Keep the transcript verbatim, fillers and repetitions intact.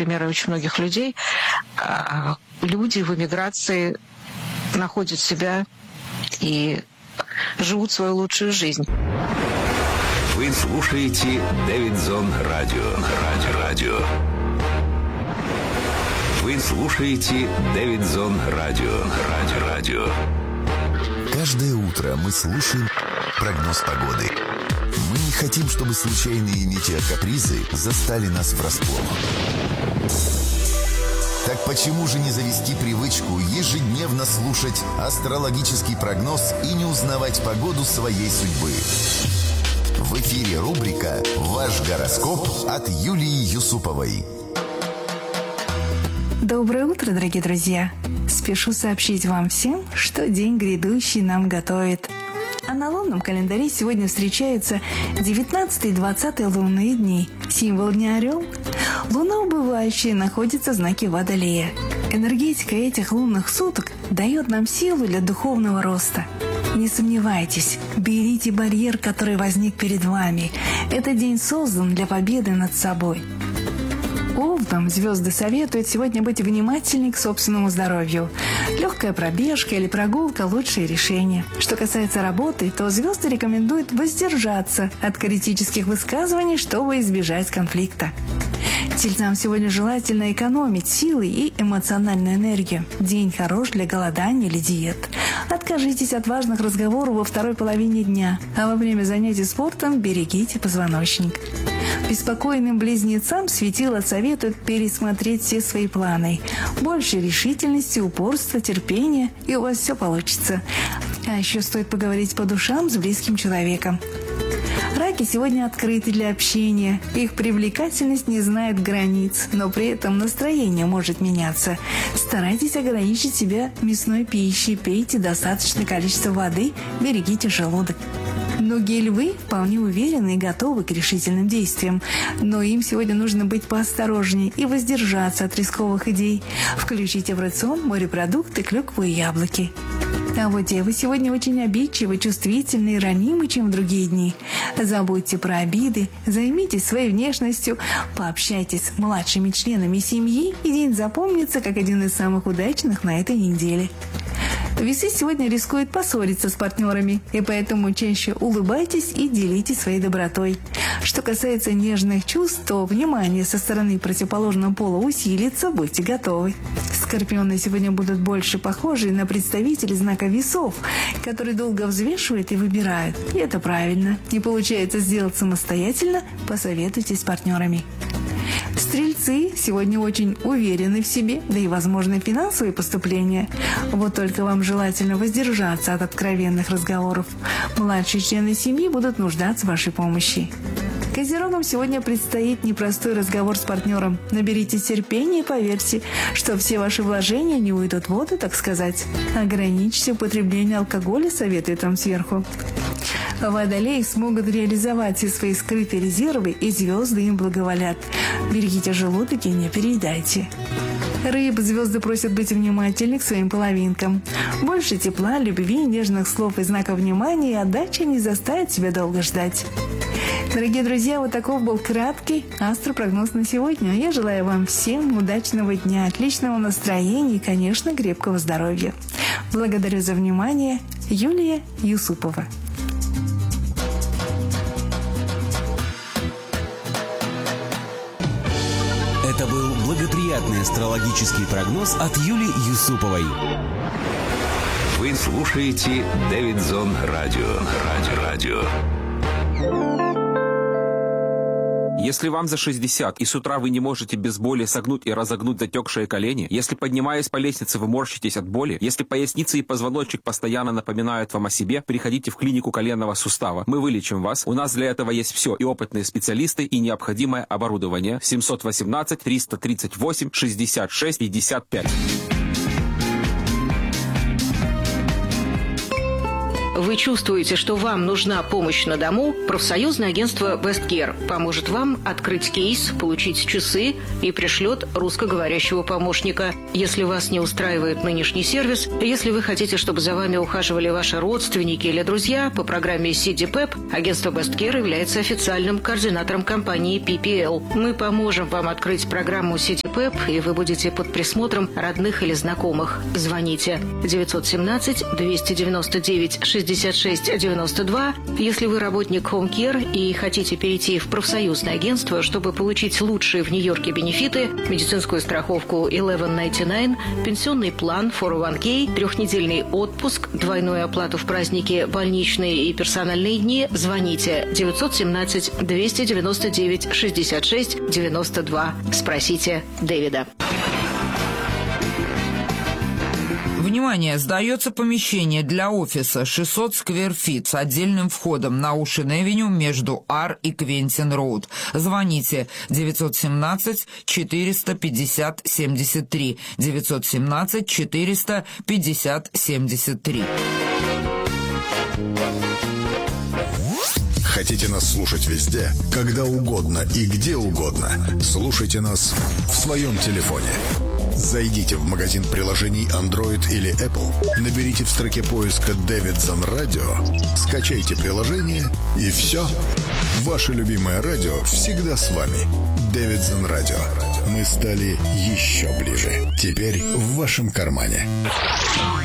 примеры очень многих людей, люди в эмиграции находят себя и живут свою лучшую жизнь. Вы слушаете Дэвидсон Радио. Радио. Радио. Вы слушаете Дэвидсон Радио. Радио. Радио. Каждое утро мы слушаем прогноз погоды. Мы не хотим, чтобы случайные метеокапризы застали нас врасплох. Так почему же не завести привычку ежедневно слушать астрологический прогноз и не узнавать погоду своей судьбы? В эфире рубрика «Ваш гороскоп» от Юлии Юсуповой. Доброе утро, дорогие друзья! Спешу сообщить вам всем, что день грядущий нам готовит. А на лунном календаре сегодня встречаются девятнадцатый и двадцатый лунные дни. Символ дня – орел. Луна убывающая находится в знаке Водолея. Энергетика этих лунных суток дает нам силу для духовного роста. Не сомневайтесь, берите барьер, который возник перед вами. Этот день создан для победы над собой. Овнам звезды советуют сегодня быть внимательней к собственному здоровью. Легкая пробежка или прогулка – лучшее решение. Что касается работы, то звезды рекомендуют воздержаться от критических высказываний, чтобы избежать конфликта. Тельцам сегодня желательно экономить силы и эмоциональную энергию. День хорош для голодания или диет. Откажитесь от важных разговоров во второй половине дня, а во время занятий спортом берегите позвоночник. Беспокойным близнецам светило советует пересмотреть все свои планы. Больше решительности, упорства, терпения, и у вас все получится. А еще стоит поговорить по душам с близким человеком. Раки сегодня открыты для общения. Их привлекательность не знает границ, но при этом настроение может меняться. Старайтесь ограничить себя мясной пищей, пейте достаточное количество воды, берегите желудок. Многие львы вполне уверены и готовы к решительным действиям, но им сегодня нужно быть поосторожнее и воздержаться от рисковых идей. Включите в рацион морепродукты, клюкву и яблоки. А вот девы сегодня очень обидчивы, чувствительны и ранимы, чем в другие дни. Забудьте про обиды, займитесь своей внешностью, пообщайтесь с младшими членами семьи, и день запомнится как один из самых удачных на этой неделе. Весы сегодня рискуют поссориться с партнерами, и поэтому чаще улыбайтесь и делитесь своей добротой. Что касается нежных чувств, то внимание со стороны противоположного пола усилится, будьте готовы. Скорпионы сегодня будут больше похожи на представителей знака весов, которые долго взвешивают и выбирают. И это правильно. Не получается сделать самостоятельно, посоветуйтесь с партнерами. Стрельцы сегодня очень уверены в себе, да и, возможно, финансовые поступления. Вот только вам желательно воздержаться от откровенных разговоров. Младшие члены семьи будут нуждаться в вашей помощи. Козерогам сегодня предстоит непростой разговор с партнером. Наберитесь терпения и поверьте, что все ваши вложения не уйдут в воду, так сказать. Ограничьте употребление алкоголя, советует вам сверху. Водолеи смогут реализовать все свои скрытые резервы, и звезды им благоволят. Берегите желудок и не переедайте. Рыб звезды просят быть внимательны к своим половинкам. Больше тепла, любви, нежных слов и знаков внимания, и отдача не заставит себя долго ждать. Дорогие друзья, вот таков был краткий астропрогноз на сегодня. Я желаю вам всем удачного дня, отличного настроения и, конечно, крепкого здоровья. Благодарю за внимание. Юлия Юсупова. Это был благоприятный астрологический прогноз от Юлии Юсуповой. Вы слушаете Дэвидсон Радио. Радио. Радио. Если вам за шестьдесят, и с утра вы не можете без боли согнуть и разогнуть затекшие колени, если, поднимаясь по лестнице, вы морщитесь от боли, если поясница и позвоночник постоянно напоминают вам о себе, приходите в клинику коленного сустава. Мы вылечим вас. У нас для этого есть все: и опытные специалисты, и необходимое оборудование. семьсот восемнадцать триста тридцать восемь шестьдесят шесть пятьдесят пять. Вы чувствуете, что вам нужна помощь на дому? Профсоюзное агентство Весткер поможет вам открыть кейс, получить часы и пришлет русскоговорящего помощника. Если вас не устраивает нынешний сервис, если вы хотите, чтобы за вами ухаживали ваши родственники или друзья, по программе си ди пэп агентство Весткер является официальным координатором компании пи пи эл. Мы поможем вам открыть программу си ди пэп, и вы будете под присмотром родных или знакомых. Звоните девятьсот семнадцать двести девяносто девять шестьдесят шесть девяносто два. Если вы работник Home Care и хотите перейти в профсоюзное агентство, чтобы получить лучшие в Нью-Йорке бенефиты, медицинскую страховку eleven ninety-nine, пенсионный план фор о ван кей, трехнедельный отпуск, двойную оплату в праздники, больничные и персональные дни, звоните девятьсот семнадцать двести девяносто девять шестьдесят шесть девяносто два. Спросите Дэвида. Внимание! Сдается помещение для офиса шестьсот сквер фит с отдельным входом на Оушен-Эвеню между Ар и Квентин-Роуд. Звоните девятьсот семнадцать четыреста пятьдесят семьдесят три. девятьсот семнадцать четыреста пятьдесят семьдесят три. Хотите нас слушать везде, когда угодно и где угодно? Слушайте нас в своем телефоне. Зайдите в магазин приложений Android или Apple, наберите в строке поиска «Дэвидсон Радио», скачайте приложение и все. Ваше любимое радио всегда с вами. Дэвидсон Радио. Мы стали еще ближе. Теперь в вашем кармане.